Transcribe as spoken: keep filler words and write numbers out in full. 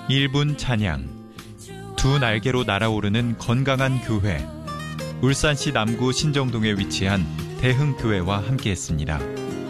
일 분 찬양, 두 날개로 날아오르는 건강한 교회. 울산시 남구 신정동에 위치한 대흥교회와 함께했습니다.